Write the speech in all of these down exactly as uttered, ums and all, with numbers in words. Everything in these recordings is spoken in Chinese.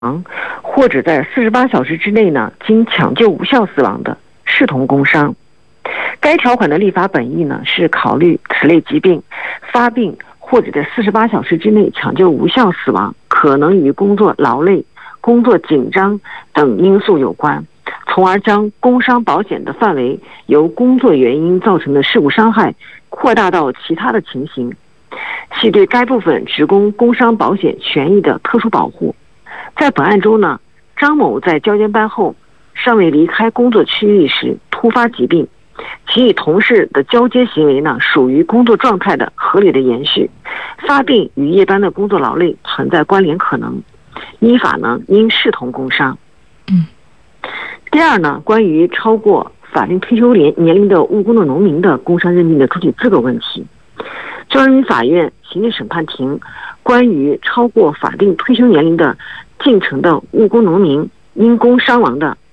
或者在四十八小时之内呢经抢救无效死亡的，视同工伤。该条款的立法本意呢是考虑此类疾病发病或者在四十八小时之内抢救无效死亡可能与工作劳累、工作紧张等因素有关，从而将工伤保险的范围由工作原因造成的事故伤害扩大到其他的情形，系对该部分职工工伤保险权益的特殊保护。在本案中呢，张某在交接班后尚未离开工作区域时突发疾病，其与同事的交接行为呢属于工作状态的合理的延续，发病与夜班的工作劳累存在关联可能，依法呢应视同工伤。 嗯。 第二呢，关于超过法定退休年年龄的务工的农民的工伤认定的主体资格问题，中央人民法院行政审判庭关于超过法定退休年龄的进城的务工农民因工伤亡的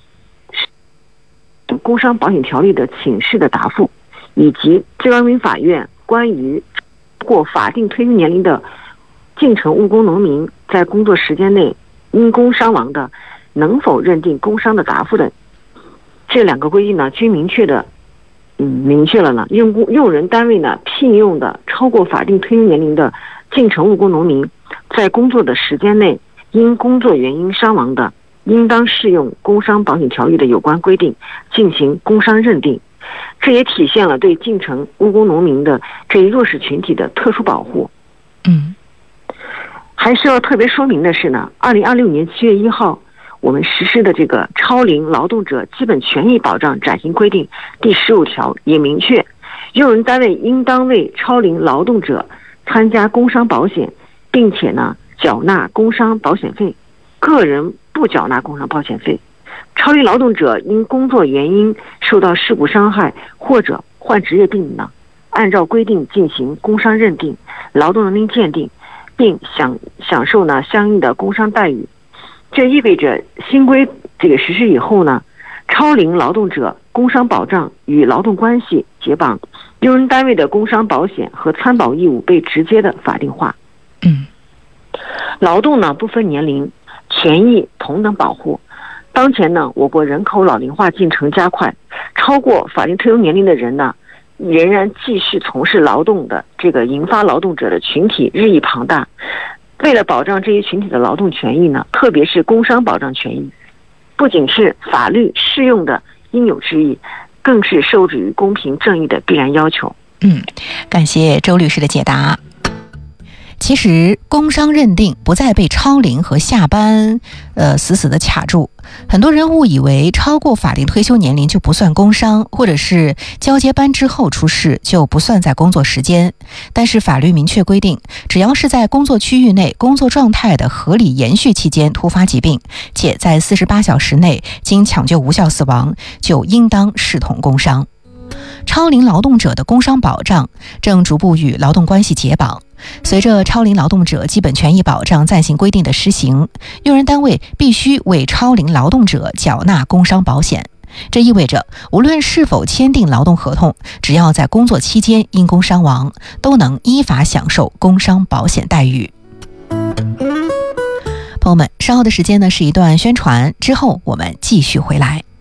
工伤保险条例的请示的答复，以及最高人民法院关于超过法定退休年龄的进城务工农民在工作时间内因工伤亡的能否认定工伤的答复的这两个规定呢，均明确的嗯明确了呢用工用人单位呢聘用的超过法定退休年龄的进城务工农民在工作的时间内因工作原因伤亡的，应当适用工伤保险条例的有关规定进行工伤认定。这也体现了对进城务工农民的这一弱势群体的特殊保护。 嗯， 还需要特别说明的是呢，二零二六年七月一号，我们实施的这个超龄劳动者基本权益保障暂行规定第十五条也明确，用人单位应当为超龄劳动者参加工伤保险，并且呢缴纳工伤保险费，个人不缴纳工伤保险费。超龄劳动者因工作原因受到事故伤害或者患职业病呢，按照规定进行工伤认定、劳动能力鉴定，并享享受呢相应的工伤待遇。这意味着新规这个实施以后呢，超龄劳动者工伤保障与劳动关系解绑，用人单位的工伤保险和参保义务被直接的法定化。 嗯， 劳动呢不分年龄，权益同等保护。当前呢，我国人口老龄化进程加快，超过法定退休年龄的人呢，仍然继续从事劳动的这个引发劳动者的群体日益庞大。为了保障这一群体的劳动权益呢，特别是工伤保障权益，不仅是法律适用的应有之义，更是受制于公平正义的必然要求。 嗯，感谢周律师的解答。其实工伤认定不再被超龄和下班呃死死的卡住，很多人误以为超过法定退休年龄就不算工伤，或者是交接班之后出事就不算在工作时间。但是法律明确规定，只要是在工作区域内工作状态的合理延续期间突发疾病，且在四十八小时内经抢救无效死亡，就应当视同工伤。超龄劳动者的工伤保障正逐步与劳动关系解绑。随着超龄劳动者基本权益保障暂行规定的施行，用人单位必须为超龄劳动者缴纳工伤保险。这意味着，无论是否签订劳动合同，只要在工作期间因工伤亡，都能依法享受工伤保险待遇。朋友们，稍后的时间呢是一段宣传，之后我们继续回来。